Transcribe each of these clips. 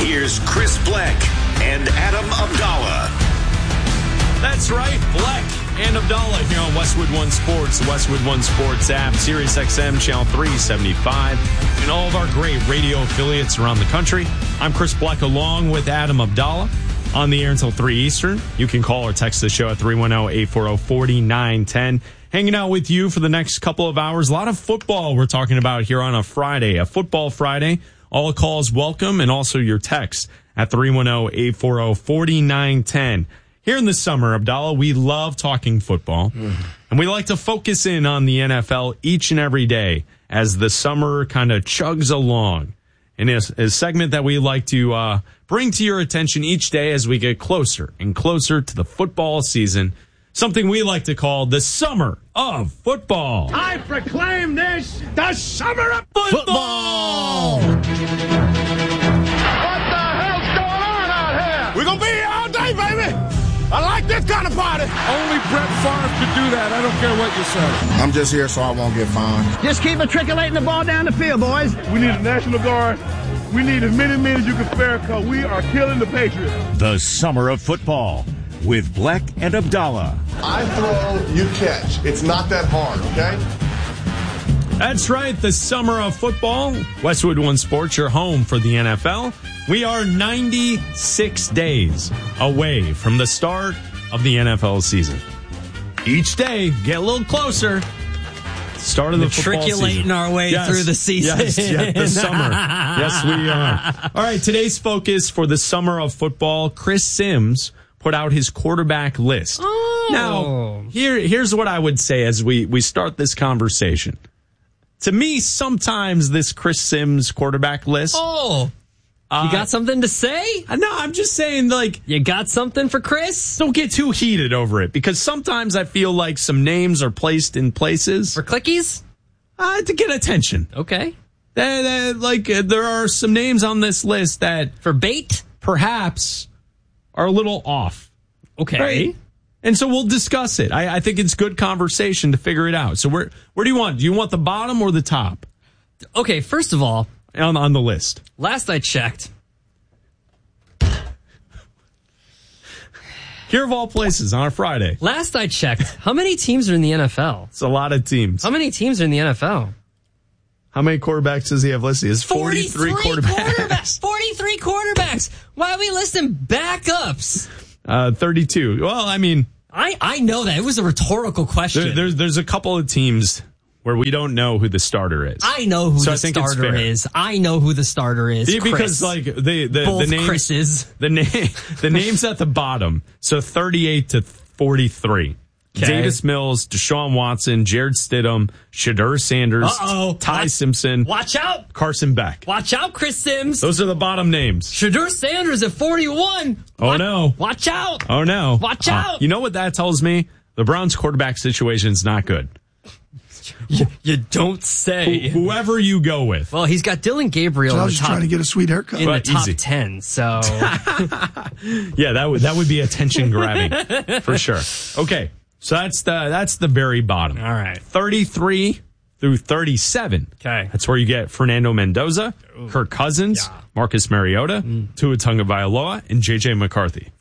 Here's Chris Bleck and Adam Abdallah. That's right, Bleck and Abdallah here on Westwood One Sports, the Westwood One Sports app, Sirius XM, Channel 375, and all of our great radio affiliates around the country. I'm Chris Bleck along with Adam Abdallah on the air until 3 Eastern. You can call or text the show at 310-840-4910. Hanging out with you for the next couple of hours. A lot of football we're talking about here on a Friday, a football Friday. All calls welcome, and also your text at 310-840-4910. Here in the summer, Abdallah, we love talking football, and we like to focus in on the NFL each and every day as the summer kind of chugs along. And it's a segment that we like to bring to your attention each day as we get closer and closer to the football season, something we like to call the Summer of Football. I proclaim this the Summer of Football! What the hell's going on out here? We're going to be here all day, baby! I like this kind of party. Only Brett Favre could do that. I don't care what you say. I'm just here so I won't get fined. Just keep matriculating the ball down the field, boys. We need a National Guard. We need as many men as you can spare because we are killing the Patriots. The Summer of Football with Bleck and Abdallah. I throw, you catch. It's not that hard, okay? That's right, the Summer of Football. Westwood One Sports, your home for the NFL. We are 96 days away from the start of the NFL season. Each day, get a little closer. Start of the football season. Matriculating our way through the season. Yes, the summer. Yes, we are. All right, today's focus for the Summer of Football, Chris Sims put out his quarterback list. Oh. Now, here's what I would say as we start this conversation. To me, sometimes this Chris Sims quarterback list... You got something to say? No, I'm just saying, like... You got something for Chris? Don't get too heated over it, because sometimes I feel like some names are placed in places... For clickies? To get attention. Okay. There are some names on this list that... For bait? Perhaps are a little off. Okay. Right? And so we'll discuss it. I think it's good conversation to figure it out. So where do you want? Do you want the bottom or the top? Okay, first of all... On the list. Last I checked. Here of all places on a Friday. Last I checked, how many teams are in the NFL? It's a lot of teams. How many teams are in the NFL? How many quarterbacks does he have listed? It's 43 quarterbacks. 43 quarterbacks. Why are we listing backups? 32. Well, I mean... I know that. It was a rhetorical question. There's a couple of teams where we don't know who the starter is. I know who the starter is. I know who the starter is. Because like the names, Chris's. the names at the bottom. So 38 to 43. Okay. Davis Mills, Deshaun Watson, Jared Stidham, Shedeur Sanders, Ty Simpson. Watch out. Carson Beck. Watch out, Chris Sims. Those are the bottom names. Shedeur Sanders at 41. Oh, no. Watch out. Oh, no. Watch out. You know what that tells me? The Browns quarterback situation is not good. You don't say. Whoever you go with. Well, he's got Dylan Gabriel. So I was just trying to get a sweet haircut. In the top 10, so. Yeah, that would be attention grabbing for sure. Okay, so that's the very bottom. All right. 33 through 37. Okay. That's where you get Fernando Mendoza, Kirk Cousins, Marcus Mariota, Tua Tagovailoa, and J.J. McCarthy.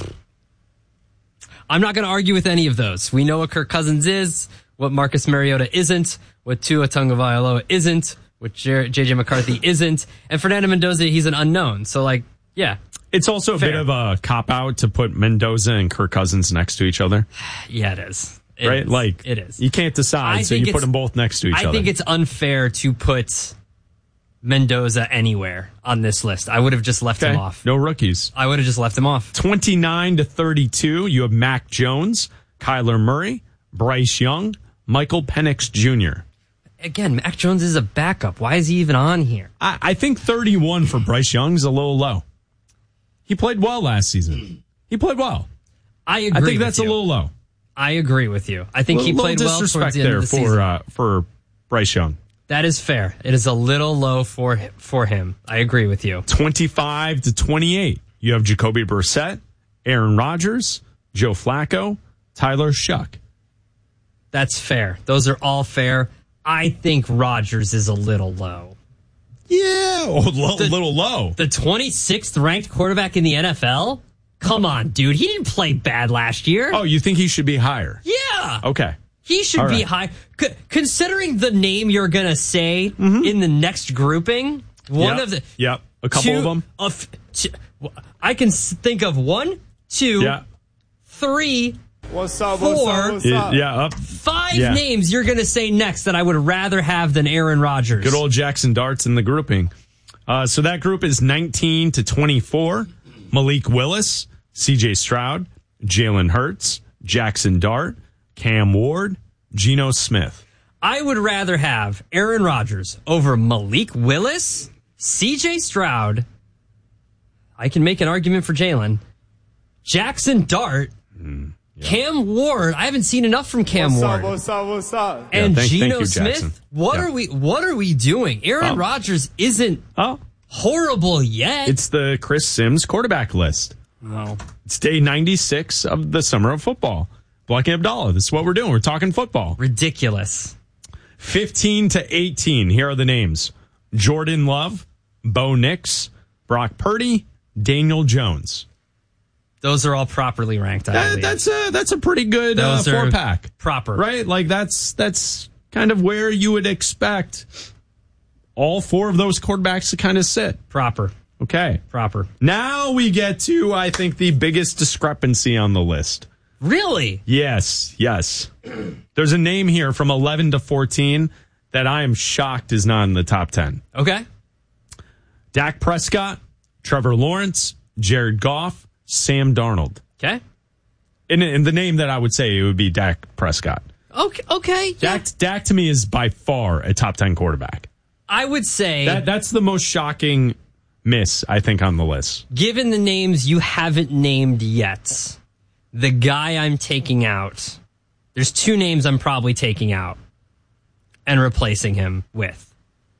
I'm not going to argue with any of those. We know what Kirk Cousins is, what Marcus Mariota isn't, what Tua Tagovailoa isn't, what J.J. McCarthy isn't, and Fernando Mendoza, he's an unknown. So, yeah. It's also a bit of a cop-out to put Mendoza and Kirk Cousins next to each other. Yeah, it is. Right? It is. You can't decide, so you put them both next to each other. I think it's unfair to put Mendoza anywhere on this list. I would have just left him off. No rookies. I would have just left him off. 29 to 32, you have Mac Jones, Kyler Murray, Bryce Young, Michael Penix Jr. Again, Mac Jones is a backup. Why is he even on here? I think 31 for Bryce Young is a little low. He played well last season. He played well. I agree. I think that's a little low. I agree with you. I think he played well towards the end of the season. For Bryce Young. That is fair. It is a little low for him. I agree with you. 25 to 28. You have Jacoby Brissett, Aaron Rodgers, Joe Flacco, Tyler Shuck. That's fair. Those are all fair. I think Rodgers is a little low. Yeah, little low. The 26th ranked quarterback in the NFL? Come on, dude. He didn't play bad last year. Oh, you think he should be higher? Yeah. Okay. He should be high. Considering the name you're going to say in the next grouping, a couple of them. I can think of 1, 2, 3, What's up? 4, up 5 names you're going to say next that I would rather have than Aaron Rodgers. Good old Jackson Dart's in the grouping. So that group is 19 to 24. Malik Willis, C.J. Stroud, Jalen Hurts, Jackson Dart, Cam Ward, Geno Smith. I would rather have Aaron Rodgers over Malik Willis, C.J. Stroud. I can make an argument for Jalen. Jackson Dart, Cam Ward. I haven't seen enough from Cam Ward. What's up? And thank Geno you, Smith. Jackson. What are we doing? Aaron Rodgers isn't horrible yet. It's the Chris Sims quarterback list. No. It's day 96 of the summer of football. Black and Abdallah. This is what we're doing. We're talking football. Ridiculous. 15 to 18. Here are the names: Jordan Love, Bo Nix, Brock Purdy, Daniel Jones. Those are all properly ranked. That's a pretty good 4-pack. Proper. Right? Like that's kind of where you would expect all 4 of those quarterbacks to kind of sit. Proper. Okay. Proper. Now we get to, I think, the biggest discrepancy on the list. Really? Yes. There's a name here from 11 to 14 that I am shocked is not in the top 10. Okay. Dak Prescott, Trevor Lawrence, Jared Goff, Sam Darnold. Okay. And the name that I would say it would be Dak Prescott. Okay. Dak to me is by far a top 10 quarterback. I would say that's the most shocking miss, I think, on the list. Given the names you haven't named yet, the guy I'm taking out, there's 2 names I'm probably taking out and replacing him with.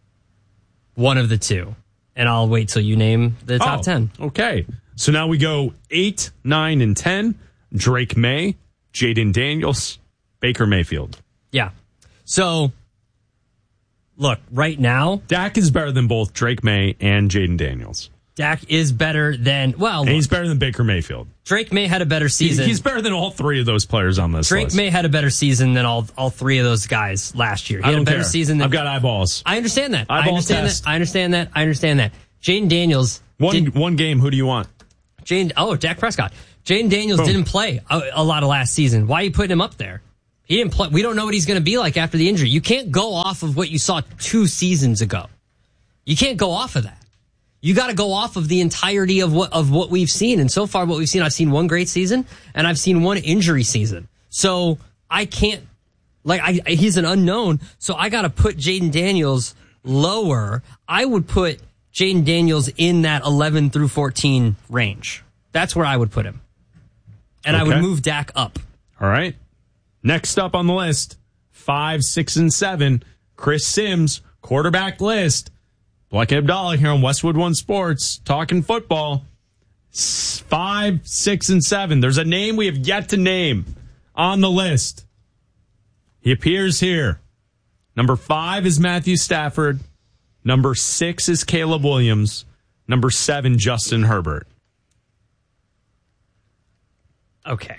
One of the 2. And I'll wait till you name the top 10. Okay. So now we go 8, 9, and 10. Drake May, Jaden Daniels, Baker Mayfield. Yeah. So, look, right now, Dak is better than both Drake May and Jaden Daniels. Dak is better than, and he's better than Baker Mayfield. Drake May had a better season. He's better than all 3 of those players on this list. Drake May had a better season than all 3 of those guys last year. He had a better season than, I've got eyeballs. I understand that. I understand that. Jaden Daniels. One game, who do you want? Dak Prescott. Jaden Daniels didn't play a lot of last season. Why are you putting him up there? He didn't play. We don't know what he's going to be like after the injury. You can't go off of what you saw 2 seasons ago. You can't go off of that. You got to go off of the entirety of what we've seen. And so far, what we've seen, I've seen 1 great season and I've seen 1 injury season. So I can't, he's an unknown. So I got to put Jaden Daniels lower. I would put Jaden Daniels in that 11 through 14 range. That's where I would put him. And I would move Dak up. All right. Next up on the list, 5, 6, and 7, Chris Sims, quarterback list. Black and Abdallah here on Westwood One Sports, talking football. 5, 6, and 7. There's a name we have yet to name on the list. He appears here. Number 5 is Matthew Stafford. Number 6 is Caleb Williams. Number 7, Justin Herbert. Okay.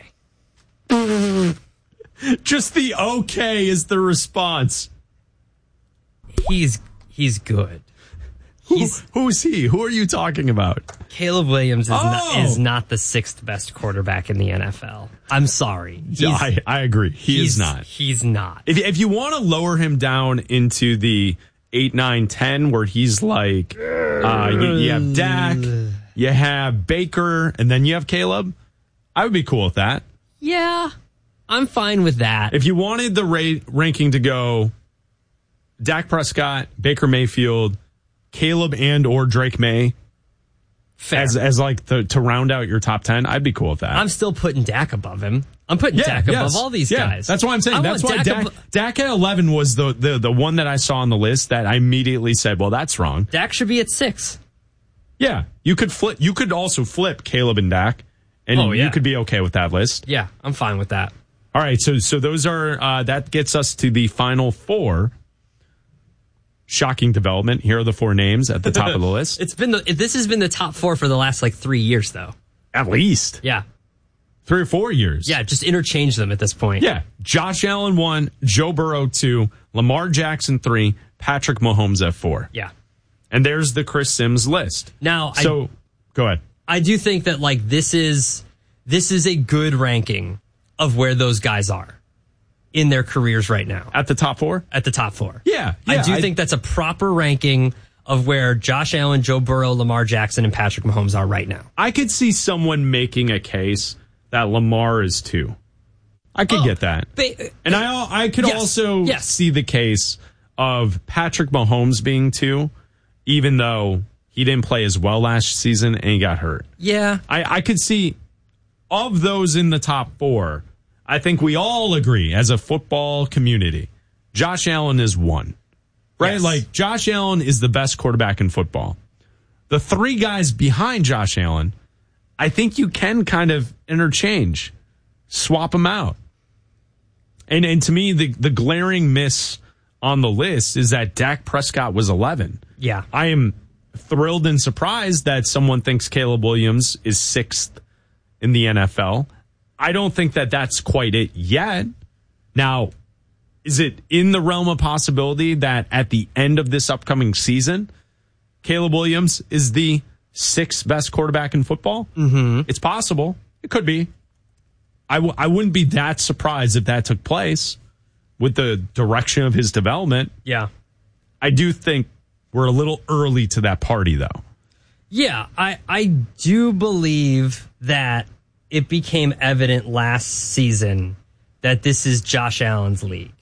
Just the okay is the response. He's good. Who's he? Who are you talking about? Caleb Williams is not the 6th best quarterback in the NFL. I'm sorry. I agree. He is not. He's not. If you want to lower him down into the 8, 9, 10, where he's like, you have Dak, you have Baker, and then you have Caleb, I would be cool with that. Yeah, I'm fine with that. If you wanted the ranking to go Dak Prescott, Baker Mayfield, Caleb and or Drake May as like to round out your top 10, I'd be cool with that. I'm still putting Dak above him. I'm putting Dak above all these guys. That's why I'm saying. That's why Dak at 11 was the one that I saw on the list that I immediately said, well, that's wrong. Dak should be at 6. Yeah, you could flip. You could also flip Caleb and Dak, and you could be okay with that list. Yeah, I'm fine with that. All right, so those are that gets us to the final 4. shocking development. Here are the 4 names at the top of the list. This has been the top 4 for the last 3 years, though. At least. Yeah. 3 or 4 years. Yeah, just interchange them at this point. Yeah. Josh Allen 1, Joe Burrow 2, Lamar Jackson 3, Patrick Mahomes at 4. Yeah. And there's the Chris Sims list. Now, go ahead. I do think that this is a good ranking of where those guys are in their careers right now. At the top 4? At the top 4. Yeah. I think that's a proper ranking of where Josh Allen, Joe Burrow, Lamar Jackson, and Patrick Mahomes are right now. I could see someone making a case that Lamar is 2. I could get that. And I could also see the case of Patrick Mahomes being 2, even though he didn't play as well last season and he got hurt. Yeah. I could see, of those in the top 4, I think we all agree as a football community, Josh Allen is 1. Right? Yes. Josh Allen is the best quarterback in football. The 3 guys behind Josh Allen, I think you can kind of interchange, swap them out. And to me, the glaring miss on the list is that Dak Prescott was 11. Yeah. I am thrilled and surprised that someone thinks Caleb Williams is 6th in the NFL. I don't think that that's quite it yet. Now, is it in the realm of possibility that at the end of this upcoming season, Caleb Williams is the 6th best quarterback in football? Mm-hmm. It's possible. It could be. I wouldn't be that surprised if that took place with the direction of his development. Yeah. I do think we're a little early to that party, though. Yeah, I do believe that it became evident last season that this is Josh Allen's league.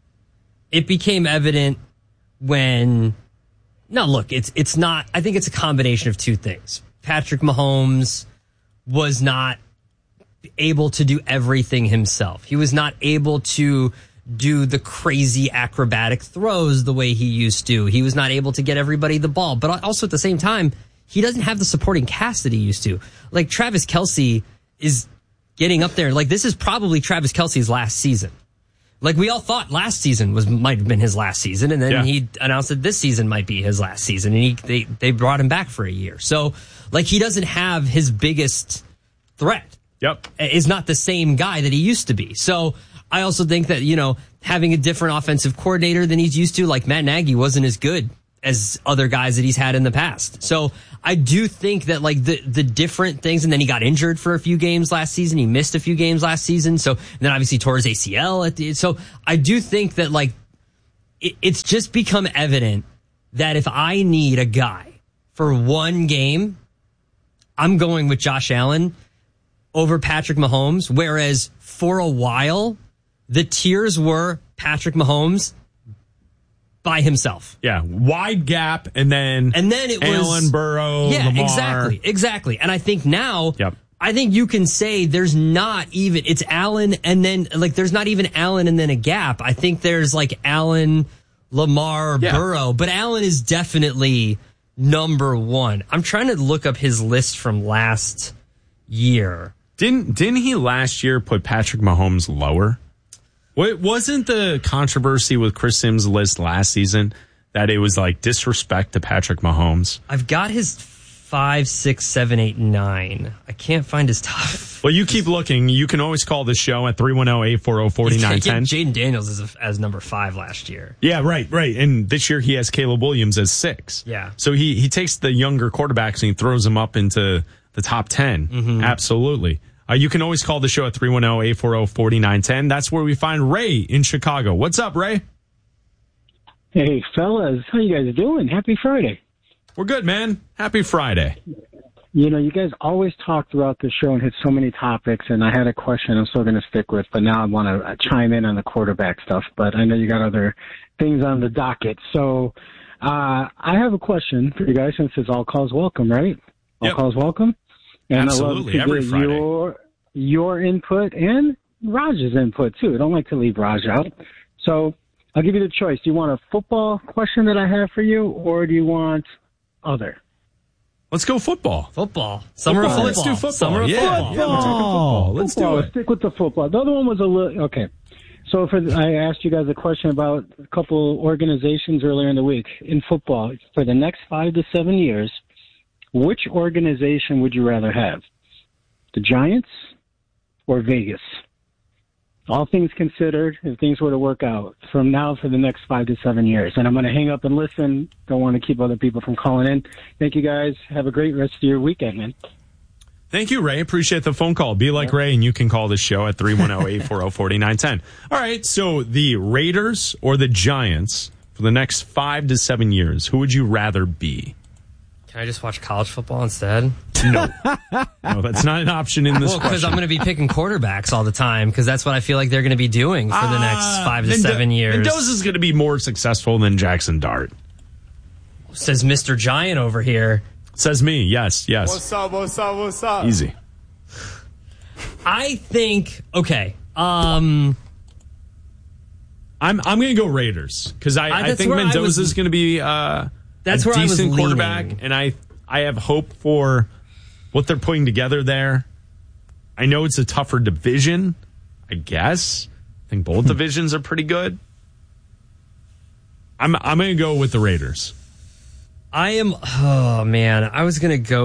It became evident when... No, look, it's not... I think it's a combination of 2 things. Patrick Mahomes was not able to do everything himself. He was not able to do the crazy acrobatic throws the way he used to. He was not able to get everybody the ball. But also at the same time, he doesn't have the supporting cast that he used to. Travis Kelce is getting up there. This is probably Travis Kelce's last season. We all thought last season might have been his last season, and then he announced that this season might be his last season, and they brought him back for a year. So, he doesn't have his biggest threat. Yep. Is not the same guy that he used to be. So, I also think that, having a different offensive coordinator than he's used to, Matt Nagy wasn't as good as other guys that he's had in the past. So I do think that the different things, and then he got injured for a few games last season. He missed a few games last season. So then obviously tore his ACL. So I do think that it's just become evident that if I need a guy for one game, I'm going with Josh Allen over Patrick Mahomes. Whereas for a while, the tiers were Patrick Mahomes by himself. Yeah, wide gap, and then it was Allen, Burrow, Lamar. Exactly. And I think now, I think you can say there's not even, it's Allen and then, there's not even Allen and then a gap. I think there's Allen, Lamar, Burrow, but Allen is definitely number 1. I'm trying to look up his list from last year. Didn't he last year put Patrick Mahomes lower? Wasn't the controversy with Chris Sims' list last season that it was disrespect to Patrick Mahomes? I've got his 5, 6, 7, 8, 9. I can't find his top. Well, you keep looking. You can always call the show at 310-840-4910. Jaden Daniels as number 5 last year. Yeah, right. And this year he has Caleb Williams as 6. Yeah. So he takes the younger quarterbacks and he throws them up into the top 10. Mm-hmm. Absolutely. You can always call the show at 310-840-4910. That's where we find Ray in Chicago. What's up, Ray? Hey, fellas. How you guys doing? Happy Friday. We're good, man. Happy Friday. You guys always talk throughout the show and hit so many topics, and I had a question I'm still going to stick with, but now I want to chime in on the quarterback stuff, but I know you got other things on the docket. So I have a question for you guys, since it's all calls welcome, right? All calls welcome. And absolutely, I love to get Friday. your input and Raj's input, too. I don't like to leave Raj out. So I'll give you the choice. Do you want a football question that I have for you, or do you want other? Let's go football. Summer of football. Let's do football. Summer of football. Let's do it. Let's stick with the football. The other one was a little... Okay. So I asked you guys a question about a couple organizations earlier in the week in football. For the next 5 to 7 years, which organization would you rather have? The Giants or Vegas? All things considered, if things were to work out from now for the next 5 to 7 years. And I'm going to hang up and listen. Don't want to keep other people from calling in. Thank you guys. Have a great rest of your weekend, man. Thank you, Ray. Appreciate the phone call. Be like Ray, and you can call the show at 310-840-4910. All right, so the Raiders or the Giants for the next 5 to 7 years, who would you rather be? Can I just watch college football instead? No. No, that's not an option in this because I'm going to be picking quarterbacks all the time because that's what I feel like they're going to be doing for the next 5 to 7 years. Mendoza's going to be more successful than Jackson Dart. Says Mr. Giant over here. Says me, yes. What's up? Easy. I think, okay. I'm going to go Raiders because I think Mendoza's going to be that's a where decent I was quarterback, leaning. and I have hope for what they're putting together there. I know it's a tougher division, I guess. I think both divisions are pretty good. I'm going to go with the Raiders. I was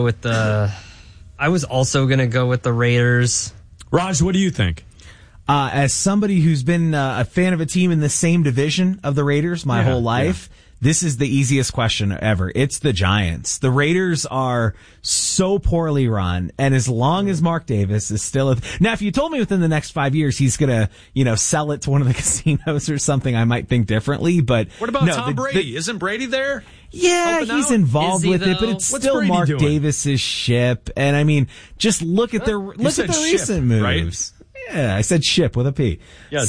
also going to go with the Raiders. Raj, what do you think? As somebody who's been a fan of a team in the same division of the Raiders my whole life, this is the easiest question ever. It's the Giants. The Raiders are so poorly run, and as long as Mark Davis is still now, if you told me within the next 5 years he's gonna, sell it to one of the casinos or something, I might think differently. But what about Tom Brady? Isn't Brady there? Yeah, he's involved with it, but it's still Mark Davis's ship. And I mean, just look at their recent moves. Right? Yeah, I said ship with a P. Yes,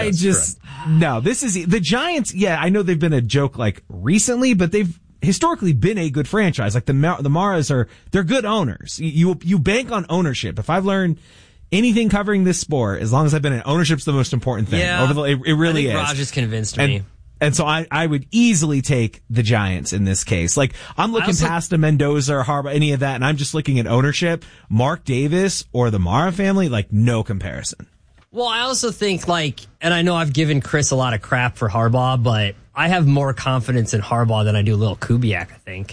this is the Giants. Yeah, I know they've been a joke like recently, but they've historically been a good franchise. Like the Maras they're good owners. You bank on ownership. If I've learned anything covering this sport, as long as I've been in ownership's the most important thing. Yeah, it really is. Raj has convinced me. And so I would easily take the Giants in this case. Like, I'm looking past a Mendoza or Harbaugh, any of that, and I'm just looking at ownership. Mark Davis or the Mara family, like, no comparison. Well, I also think, and I know I've given Chris a lot of crap for Harbaugh, but I have more confidence in Harbaugh than I do Lil Kubiak, I think.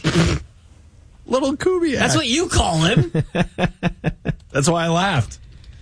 Little Kubiak. That's what you call him. That's why I laughed.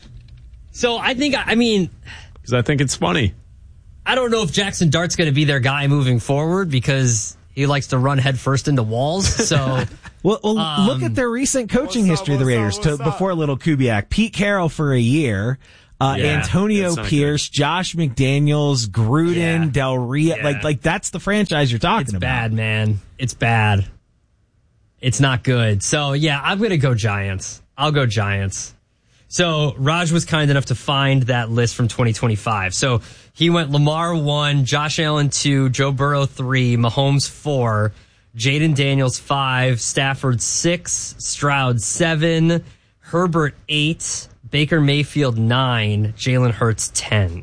So I think, because I think it's funny. I don't know if Jackson Dart's going to be their guy moving forward because he likes to run headfirst into walls. So, well, look at their recent coaching history of the Raiders before Little Kubiak. Pete Carroll for a year, Antonio Pierce, good. Josh McDaniels, Gruden, Del Rio. Like that's the franchise you're talking about. It's bad, man. It's bad. It's not good. So yeah, I'm going to go Giants. I'll go Giants. So Raj was kind enough to find that list from 2025. So he went Lamar 1, Josh Allen 2, Joe Burrow 3, Mahomes 4, Jaden Daniels 5, Stafford 6, Stroud 7, Herbert 8, Baker Mayfield 9, Jalen Hurts 10.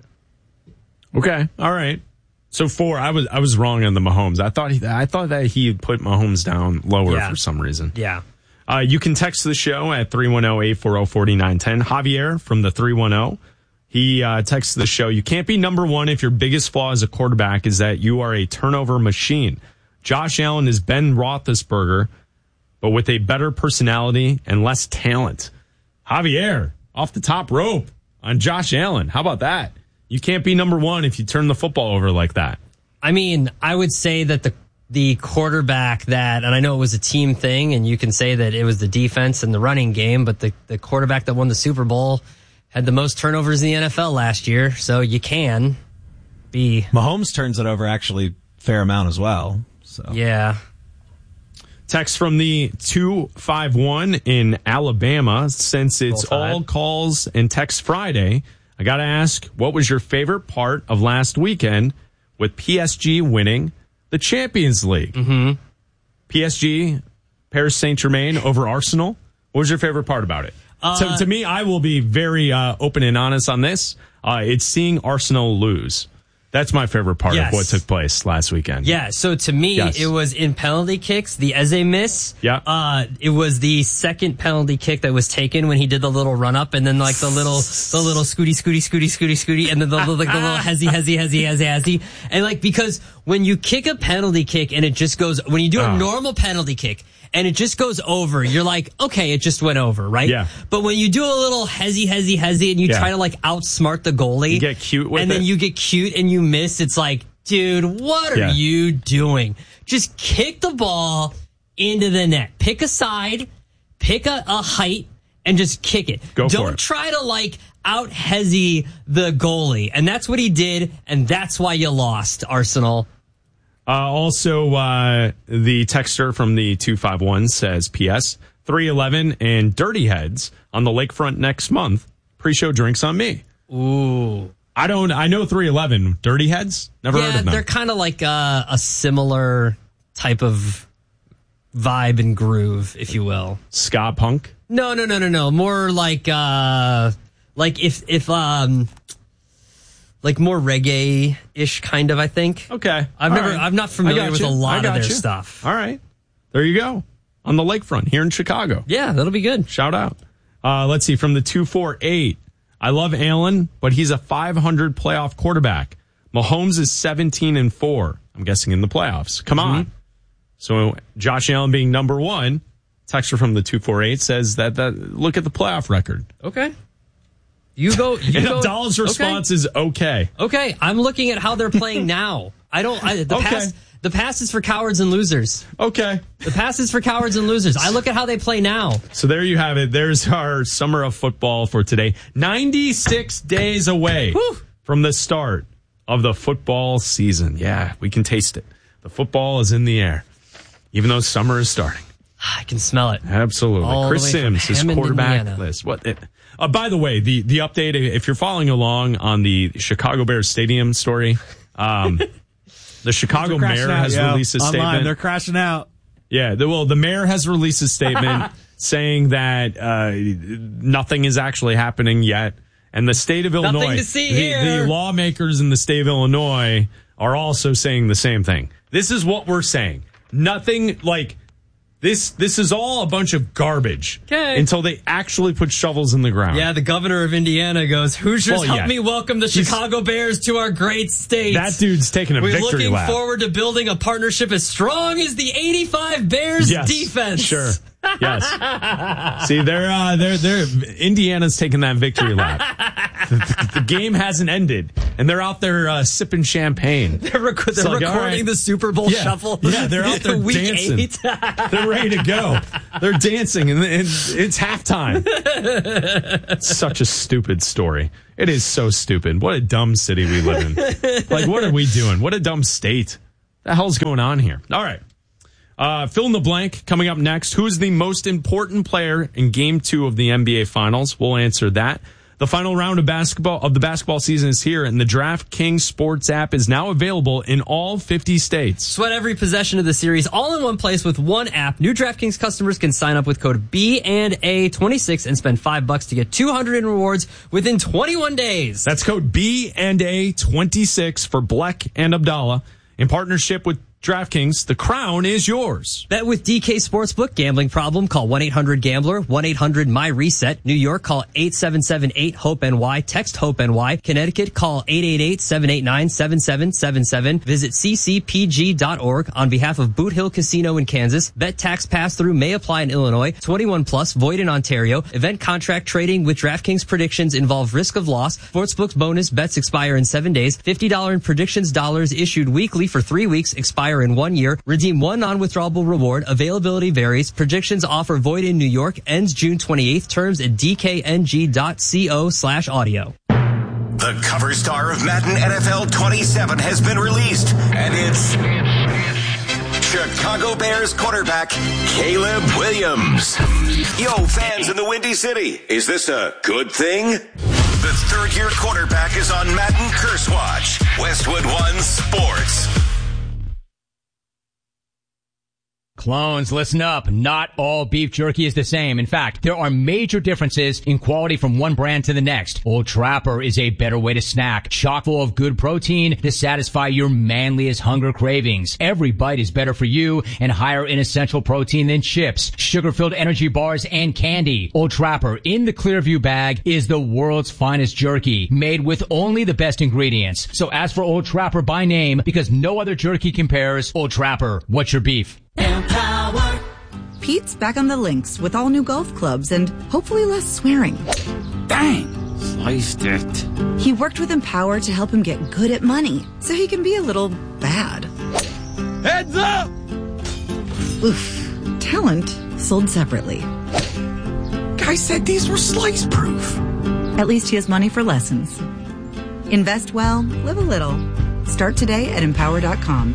Okay, all right. So 4. I was wrong on the Mahomes. I thought that he had put Mahomes down lower for some reason. Yeah. You can text the show at 310-840-4910. Javier from the 310. He texts the show. You can't be number one if your biggest flaw as a quarterback is that you are a turnover machine. Josh Allen is Ben Roethlisberger, but with a better personality and less talent. Javier, off the top rope on Josh Allen. How about that? You can't be number one if you turn the football over like that. I mean, I would say that the quarterback that, and I know it was a team thing, and you can say that it was the defense and the running game, but the quarterback that won the Super Bowl had the most turnovers in the NFL last year, so you can be. Mahomes turns it over actually fair amount as well. So yeah. Text from the 251 in Alabama. Since it's all calls and text Friday, I got to ask, what was your favorite part of last weekend with PSG winning the Champions League? Mm-hmm. PSG, Paris Saint-Germain over Arsenal. What was your favorite part about it? So to me, I will be very open and honest on this. It's seeing Arsenal lose. That's my favorite part Yes. of what took place last weekend. Yeah, so to me, It was in penalty kicks, the Eze miss. Yeah. It was the second penalty kick that was taken when he did the little run up and then like the little scooty, and then the little hezzy. And like, because when you kick a penalty kick and it just goes, when you do a normal penalty kick and it just goes over, you're like, okay, it just went over, right? Yeah. But when you do a little hezzy and you try to like outsmart the goalie. You get cute with and it. then you get cute and you miss, it's like, dude, what are you doing? Just kick the ball into the net. Pick a side, pick a height, and just kick it. Don't try to like out-hezzy the goalie. And that's what he did, and that's why you lost, Arsenal. Also, the texter from the 251 says, P.S. 311 and Dirty Heads on the lakefront next month. Pre-show drinks on me. Ooh. I know 311. Dirty Heads? Never heard of them. They're kind of like a similar type of vibe and groove, if you will. Ska punk? No. More like if like more reggae-ish kind of, I think. Okay. I'm not familiar with a lot of their stuff. All right. There you go. On the lakefront here in Chicago. Yeah, that'll be good. Shout out. Let's see, from the 248. I love Allen, but he's a 500 playoff quarterback. Mahomes is 17-4. I'm guessing in the playoffs. Come on. So Josh Allen being number one, texter from the 248 says that look at the playoff record. Okay. You go. Abdallah's response is okay. Okay, I'm looking at how they're playing now. The pass is for cowards and losers. Okay. The pass is for cowards and losers. I look at how they play now. So there you have it. There's our summer of football for today. 96 days away from the start of the football season. Yeah, we can taste it. The football is in the air, even though summer is starting. I can smell it. Absolutely. All Chris Sims, his quarterback Indiana. list. By the way, the update, if you're following along on the Chicago Bears stadium story, the Chicago mayor has released a statement. Online, they're crashing out. Yeah, the mayor has released a statement saying that nothing is actually happening yet. And the state of Illinois, Nothing to see here. The lawmakers in the state of Illinois are also saying the same thing. This is what we're saying. Nothing like this is all a bunch of garbage until they actually put shovels in the ground. Yeah, the governor of Indiana goes, Hoosiers, help me welcome the Chicago Bears to our great state. That dude's taking a victory lap. We're looking forward to building a partnership as strong as the 85 Bears defense. Sure. Yes. See, they're Indiana's taking that victory lap. The game hasn't ended, and they're out there sipping champagne. They're recording the Super Bowl shuffle. Yeah, they're out there Week dancing. 8. They're ready to go. They're dancing, and it's halftime. It's such a stupid story. It is so stupid. What a dumb city we live in. Like, what are we doing? What a dumb state. The hell's going on here? All right. Fill in the blank coming up next. Who's the most important player in Game 2 of the NBA Finals? We'll answer that. The final round of the basketball season is here, and the DraftKings Sports app is now available in all 50 states. Sweat every possession of the series all in one place with one app. New DraftKings customers can sign up with code B&A26 and spend $5 to get 200 in rewards within 21 days. That's code B&A26 for Bleck and Abdallah in partnership with DraftKings. The crown is yours. Bet with DK Sportsbook. Gambling problem? Call 1-800-GAMBLER. 1-800-MY-RESET. New York, call 877-8-HOPE-NY. Text HOPE-NY. Connecticut, call 888-789-7777. Visit ccpg.org. On behalf of Boot Hill Casino in Kansas, bet tax pass-through may apply in Illinois. 21 plus, void in Ontario. Event contract trading with DraftKings predictions involve risk of loss. Sportsbook's bonus bets expire in 7 days. $50 in predictions dollars issued weekly for 3 weeks. Expire in 1 year. Redeem one non-withdrawable reward. Availability varies. Predictions offer void in New York. Ends June 28th. Terms at dkng.co/audio. The cover star of Madden NFL 27 has been released, and it's Chicago Bears quarterback Caleb Williams. Yo, fans in the Windy City, is this a good thing? The third-year quarterback is on Madden Curse Watch. Westwood One Sports. Clones, listen up. Not all beef jerky is the same. In fact, there are major differences in quality from one brand to the next. Old Trapper is a better way to snack, chock full of good protein to satisfy your manliest hunger cravings. Every bite is better for you and higher in essential protein than chips, sugar-filled energy bars, and candy. Old Trapper in the Clearview bag is the world's finest jerky, made with only the best ingredients. So ask for Old Trapper by name because no other jerky compares. Old Trapper, what's your beef? Empower. Pete's back on the links with all new golf clubs and hopefully less swearing. Dang, sliced it. He worked with Empower to help him get good at money so he can be a little bad. Heads up! Oof. Talent sold separately. Guy said these were slice proof. At least he has money for lessons. Invest well, live a little. Start today at empower.com.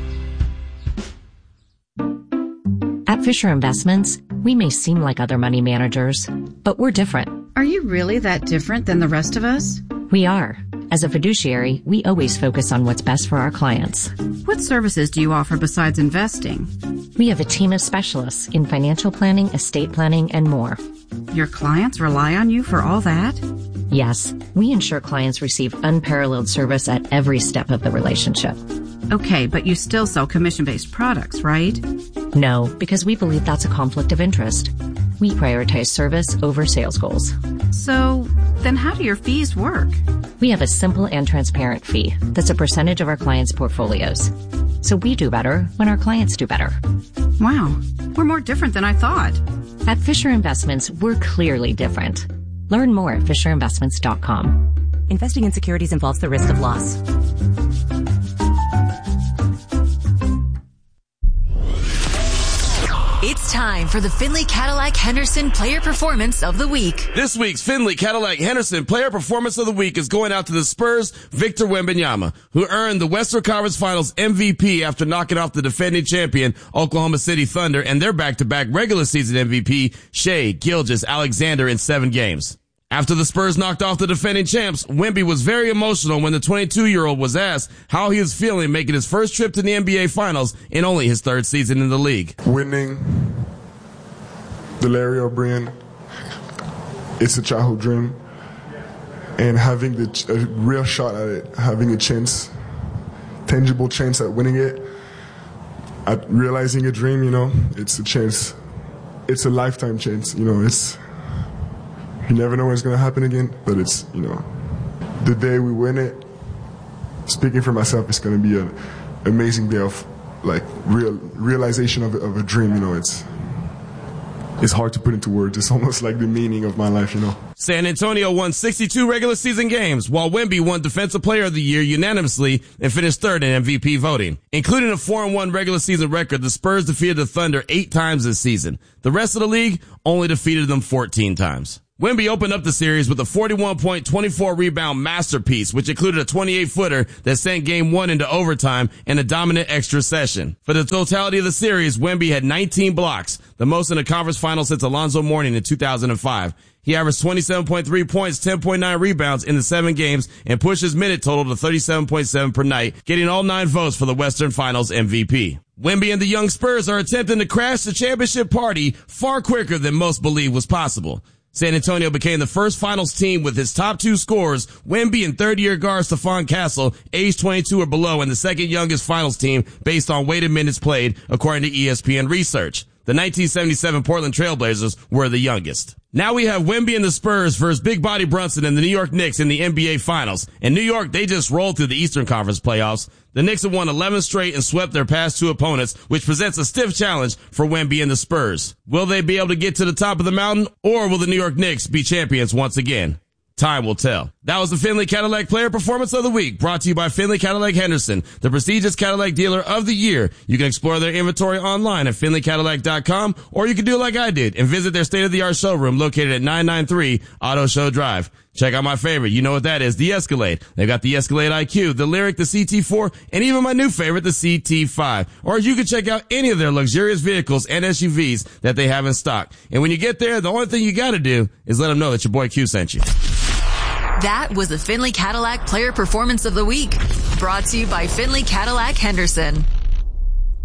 At Fisher Investments, we may seem like other money managers, but we're different. Are you really that different than the rest of us? We are. As a fiduciary, we always focus on what's best for our clients. What services do you offer besides investing? We have a team of specialists in financial planning, estate planning, and more. Your clients rely on you for all that? Yes, we ensure clients receive unparalleled service at every step of the relationship. Okay, but you still sell commission-based products, right? No, because we believe that's a conflict of interest. We prioritize service over sales goals. So, then how do your fees work? We have a simple and transparent fee that's a percentage of our clients' portfolios. So we do better when our clients do better. Wow, we're more different than I thought. At Fisher Investments, we're clearly different. Learn more at FisherInvestments.com. Investing in securities involves the risk of loss. It's time for the Findlay Cadillac Henderson Player Performance of the Week. This week's Findlay Cadillac Henderson Player Performance of the Week is going out to the Spurs' Victor Wembanyama, who earned the Western Conference Finals MVP after knocking off the defending champion Oklahoma City Thunder and their back-to-back regular season MVP Shai Gilgeous-Alexander in 7 games. After the Spurs knocked off the defending champs, Wemby was very emotional when the 22-year-old was asked how he was feeling making his first trip to the NBA Finals in only his 3rd season in the league. Winning the Larry O'Brien, it's a childhood dream. And having a real shot at it, having a chance, tangible chance at winning it, at realizing a dream, it's a chance. It's a lifetime chance, you never know when it's going to happen again, but it's, the day we win it, speaking for myself, it's going to be an amazing day of, realization of a dream, It's hard to put into words. It's almost like the meaning of my life, San Antonio won 62 regular season games, while Wemby won Defensive Player of the Year unanimously and finished 3rd in MVP voting. Including a 4-1 regular season record, the Spurs defeated the Thunder 8 times this season. The rest of the league only defeated them 14 times. Wemby opened up the series with a 41-point, 24-rebound masterpiece, which included a 28-footer that sent Game 1 into overtime and a dominant extra session. For the totality of the series, Wemby had 19 blocks, the most in a conference final since Alonzo Mourning in 2005. He averaged 27.3 points, 10.9 rebounds in the 7 games, and pushed his minute total to 37.7 per night, getting all 9 votes for the Western Finals MVP. Wemby and the young Spurs are attempting to crash the championship party far quicker than most believed was possible. San Antonio became the first finals team with his top 2 scorers, Wemby and 3rd-year guard Stephon Castle, age 22 or below, and the second youngest finals team based on weighted minutes played, according to ESPN research. The 1977 Portland Trailblazers were the youngest. Now we have Wemby and the Spurs versus Big Body Brunson and the New York Knicks in the NBA Finals. In New York, they just rolled through the Eastern Conference playoffs. The Knicks have won 11 straight and swept their past 2 opponents, which presents a stiff challenge for Wemby and the Spurs. Will they be able to get to the top of the mountain, or will the New York Knicks be champions once again? Time will tell. That was the Findlay Cadillac Player Performance of the Week, brought to you by Findlay Cadillac Henderson, the prestigious Cadillac dealer of the year. You can explore their inventory online at FindlayCadillac.com, or you can do like I did and visit their state-of-the-art showroom located at 993 Auto Show Drive. Check out my favorite. You know what that is, the Escalade. They've got the Escalade IQ, the Lyric, the CT4, and even my new favorite, the CT5. Or you can check out any of their luxurious vehicles and SUVs that they have in stock. And when you get there, the only thing you got to do is let them know that your boy Q sent you. That was the Findlay Cadillac Player Performance of the Week, brought to you by Findlay Cadillac Henderson.